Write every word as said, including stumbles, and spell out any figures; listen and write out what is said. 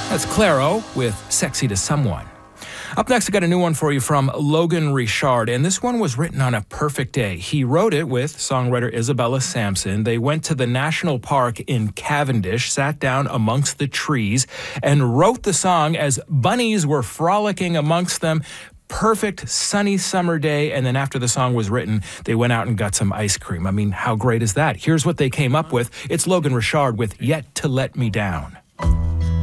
That's Clairo with Sexy to Someone. Up next, I got a new one for you from Logan Richard, and this one was written on a perfect day. He wrote it with songwriter Isabella Sampson. They went to the national park in Cavendish, sat down amongst the trees, and wrote the song as bunnies were frolicking amongst them. Perfect sunny summer day, and then after the song was written, they went out and got some ice cream. I mean, how great is that? Here's what they came up with. It's Logan Richard with Yet to Let Me Down.